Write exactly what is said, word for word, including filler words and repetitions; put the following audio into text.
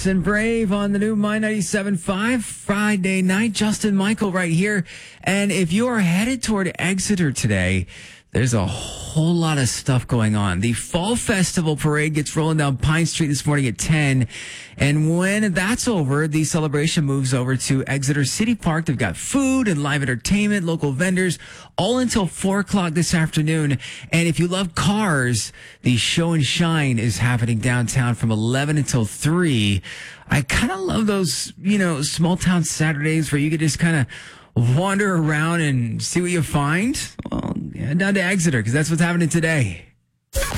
Reckless and Brave on the new My ninety-seven point five Friday night. Justin Michael right here. And if you are headed toward Exeter today, there's a whole lot of stuff going on. The Fall Festival Parade gets rolling down Pine Street this morning at ten. And when that's over, the celebration moves over to Exeter City Park. They've got food and live entertainment, local vendors, all until four o'clock this afternoon. And if you love cars, the Show and Shine is happening downtown from eleven until three. I kind of love those, you know, small town Saturdays where you could just kind of wander around and see what you find. Well, yeah, down to Exeter, because that's what's happening today.